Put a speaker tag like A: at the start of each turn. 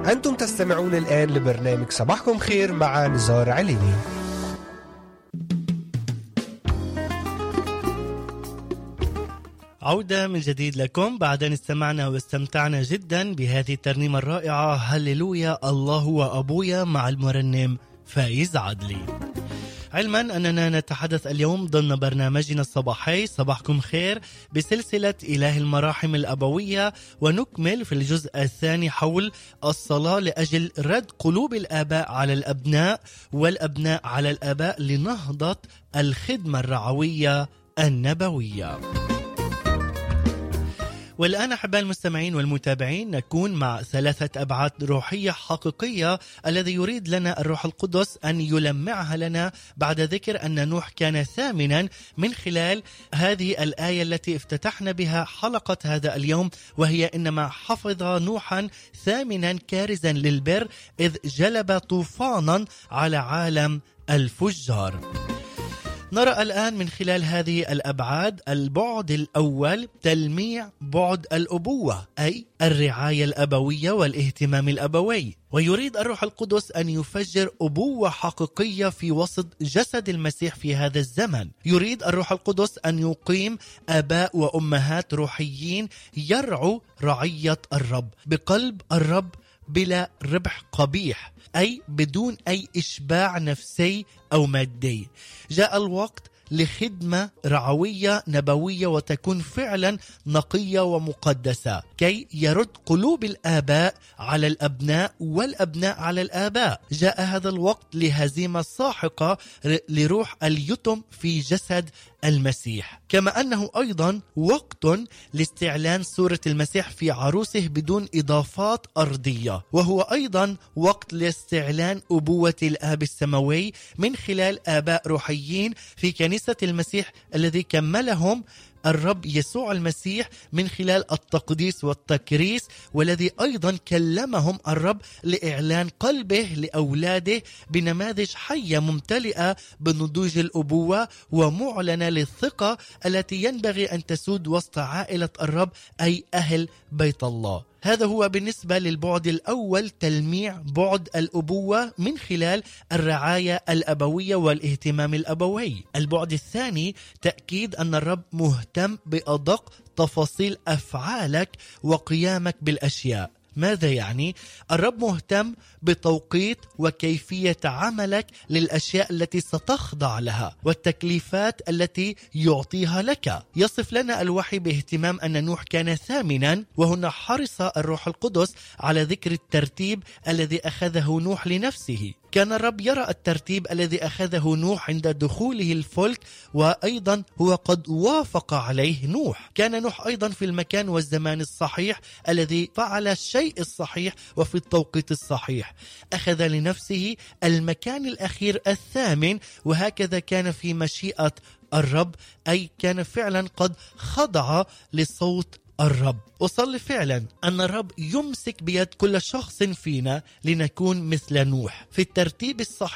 A: أنتم تستمعون الآن لبرنامج صباحكم خير مع نزار عليني.
B: عودة من جديد لكم بعد أن استمعنا واستمتعنا جدا بهذه الترنيمة الرائعة هللويا الله هو أبويا مع المرنم فايز عدلي. علما أننا نتحدث اليوم ضمن برنامجنا الصباحي صباحكم خير بسلسلة إله المراحم الأبوية، ونكمل في الجزء الثاني حول الصلاة لأجل رد قلوب الآباء على الأبناء والأبناء على الآباء لنهضة الخدمة الرعوية النبوية. والآن أحباء المستمعين والمتابعين نكون مع 3 أبعاد روحية حقيقية الذي يريد لنا الروح القدس أن يلمعها لنا بعد ذكر أن نوح كان ثامنا من خلال هذه الآية التي افتتحنا بها حلقة هذا اليوم، وهي إنما حفظ نوحا ثامنا كارزا للبر إذ جلب طوفانا على عالم الفجار. نرى الآن من خلال هذه الأبعاد البعد الأول تلميع بعد الأبوة، أي الرعاية الأبوية والاهتمام الأبوي، ويريد الروح القدس أن يفجر أبوة حقيقية في وسط جسد المسيح في هذا الزمن. يريد الروح القدس أن يقيم آباء وأمهات روحيين يرعوا رعية الرب بقلب الرب بلا ربح قبيح، أي بدون أي إشباع نفسي أو مادي. جاء الوقت لخدمة رعوية نبوية وتكون فعلا نقية ومقدسة كي يرد قلوب الآباء على الأبناء والأبناء على الآباء. جاء هذا الوقت لهزيمة ساحقة لروح اليتم في جسد المسيح، كما أنه أيضا وقت لاستعلان صورة المسيح في عروسه بدون إضافات أرضية، وهو أيضا وقت لاستعلان أبوة الآب السماوي من خلال آباء روحيين في كنيسة المسيح الذي كملهم الرب يسوع المسيح من خلال التقديس والتكريس، والذي أيضا كلمهم الرب لإعلان قلبه لأولاده بنماذج حية ممتلئة بنضوج الأبوة ومعلنة للثقة التي ينبغي أن تسود وسط عائلة الرب أي أهل بيت الله. هذا هو بالنسبة للبعد الأول تلميع بعد الأبوة من خلال الرعاية الأبوية والاهتمام الأبوي. البعد الثاني تأكيد أن الرب مهتم بأدق تفاصيل أفعالك وقيامك بالأشياء. ماذا يعني؟ الرب مهتم بتوقيت وكيفية عملك للأشياء التي ستخضع لها والتكليفات التي يعطيها لك. يصف لنا الوحي باهتمام أن نوح كان ثامنا، وهنا حرص الروح القدس على ذكر الترتيب الذي أخذه نوح لنفسه. كان الرب يرى الترتيب الذي أخذه نوح عند دخوله الفلك، وأيضا هو قد وافق عليه نوح. كان نوح أيضا في المكان والزمان الصحيح الذي فعل الشيء الصحيح وفي التوقيت الصحيح. أخذ لنفسه المكان الأخير الثامن، وهكذا كان في مشيئة الرب، أي كان فعلا قد خضع لصوت الرب. أصلي فعلا أن الرب يمسك بيد كل شخص فينا لنكون مثل نوح في الترتيب الصحيح